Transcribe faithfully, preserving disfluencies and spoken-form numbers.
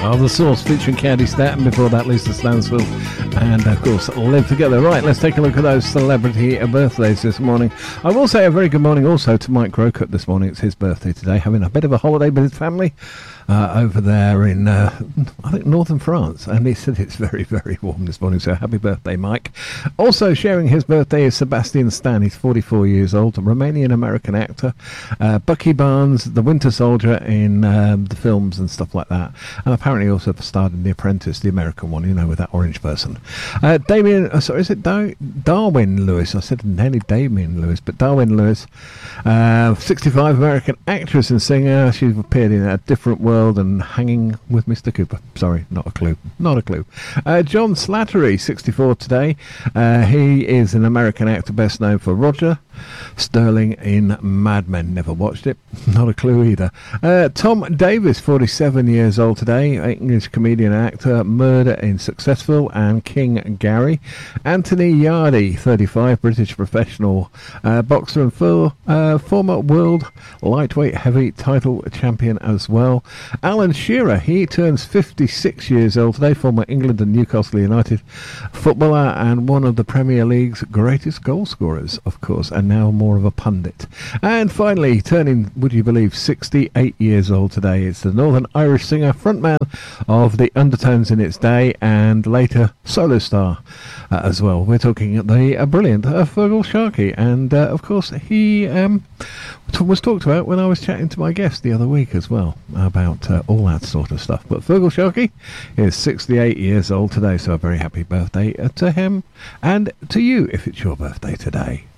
Oh, The Source featuring Candy Staton. Before that, Lisa Stansfield. And, of course, Live Together. Right, let's take a look at those celebrity birthdays this morning. I will say a very good morning also to Mike Grocott this morning. It's his birthday today, having a bit of a holiday with his family uh, over there in, uh, I think, northern France. And he said it's very, very warm this morning, so happy birthday, Mike. Also sharing his birthday is Sebastian Stan. He's forty-four years old, a Romanian-American actor. Uh, Bucky Barnes, the Winter Soldier in um, the films and stuff like that. And apparently also starred in The Apprentice, the American one, you know, with that orange person. Uh, Damien, uh, sorry, is it Dar- Darwin Lewis? I said nearly Damien Lewis, but Darwin Lewis, uh, sixty-five, American actress and singer. She's appeared in A Different World and Hanging with Mister Cooper. Sorry, not a clue. Not a clue. Uh, John Slattery, sixty-four today. Uh, he is an American actor best known for Roger Sterling in Mad Men. Never watched it. Not a clue either. Uh, Tom Davis, forty-seven years old today. English comedian and actor. Murder in Successful and King Gary. Anthony Yardy, thirty-five, British professional uh, boxer and full, uh, former world lightweight heavy title champion as well. Alan Shearer, he turns fifty-six years old today. Former England and Newcastle United footballer and one of the Premier League's greatest goal scorers, of course, and now more of a pundit. And finally, turning, would you believe, sixty-eight years old today, it's the Northern Irish singer, frontman of the Undertones in its day, and later solo star uh, as well. We're talking the uh, brilliant uh, Feargal Sharkey, and uh, of course he um, t- was talked about when I was chatting to my guest the other week as well about uh, all that sort of stuff. But Feargal Sharkey is sixty-eight years old today, so a very happy birthday uh, to him and to you if it's your birthday today.